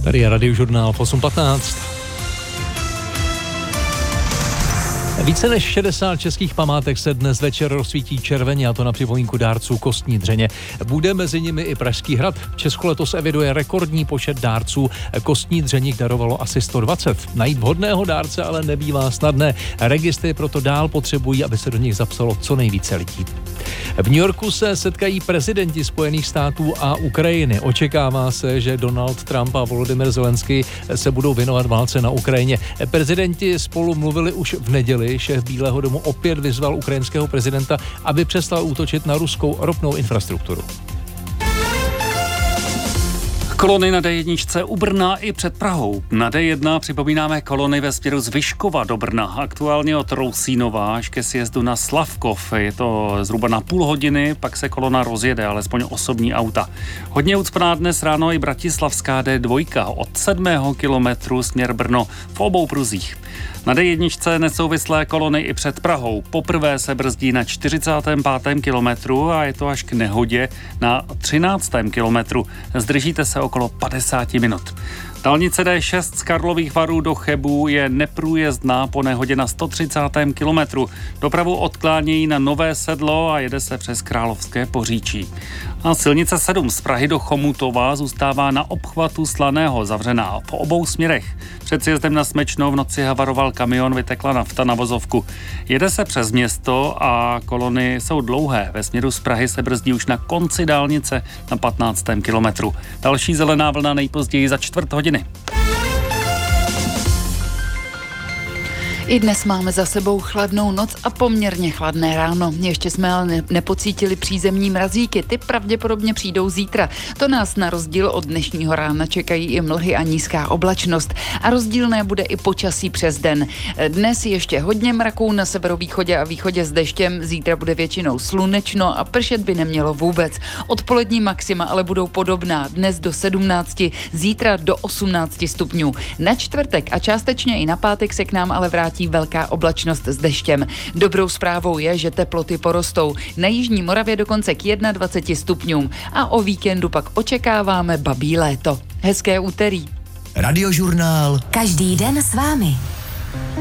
Tady je Radiožurnál v 8:15. Více než 60 českých památek se dnes večer rozsvítí červeně, a to na připomínku dárců kostní dřeně. Bude mezi nimi i Pražský hrad. Česko letos eviduje rekordní počet dárců. Kostní dřeně darovalo asi 120. Najít vhodného dárce ale nebývá snadné. Registry proto dál potřebují, aby se do nich zapsalo co nejvíce lidí. V New Yorku se setkají prezidenti Spojených států a Ukrajiny. Očekává se, že Donald Trump a Volodymyr Zelenský se budou věnovat válce na Ukrajině. Prezidenti spolu mluvili už v neděli. Šéf Bílého domu opět vyzval ukrajinského prezidenta, aby přestal útočit na ruskou ropnou infrastrukturu. Kolony na D1 u Brna i před Prahou. Na D1 připomínáme kolony ve směru z Vyškova do Brna. Aktuálně od Rousínova až ke sjezdu na Slavkov. Je to zhruba na půl hodiny, pak se kolona rozjede, alespoň osobní auta. Hodně ucpaná dnes ráno i bratislavská D2 od 7. kilometru směr Brno v obou pruzích. Na D1 nesouvislé kolony i před Prahou. Poprvé se brzdí na 45. kilometru a je to až k nehodě na 13. kilometru. Zdržíte se okolo 50 minut. Dálnice D6 z Karlových Varů do Chebů je neprůjezdná po nehodě na 130. kilometru. Dopravu odklánějí na Nové Sedlo a jede se přes Královské Poříčí. A silnice 7 z Prahy do Chomutova zůstává na obchvatu Slaného zavřená v obou směrech. Před sjezdem na Smečnou v noci havaroval kamion, vytekla nafta na vozovku. Jede se přes město a kolony jsou dlouhé. Ve směru z Prahy se brzdí už na konci dálnice na 15. kilometru. Další zelená vlna nejpozději za čtvrt hodiny. I dnes máme za sebou chladnou noc a poměrně chladné ráno. Ještě jsme ale nepocítili přízemní mrazíky, ty pravděpodobně přijdou zítra. To nás na rozdíl od dnešního rána čekají i mlhy a nízká oblačnost. A rozdílné bude i počasí přes den. Dnes ještě hodně mraků na severovýchodě a východě s deštěm, zítra bude většinou slunečno a pršet by nemělo vůbec. Odpolední maxima ale budou podobná, dnes do 17, zítra do 18 stupňů. Na čtvrtek a částečně i na pátek se k nám ale vrátí velká oblačnost s deštěm. Dobrou zprávou je, že teploty porostou. Na jižní Moravě dokonce k 21 stupňům a o víkendu pak očekáváme babí léto. Hezké úterý. Radiožurnál. Každý den s vámi.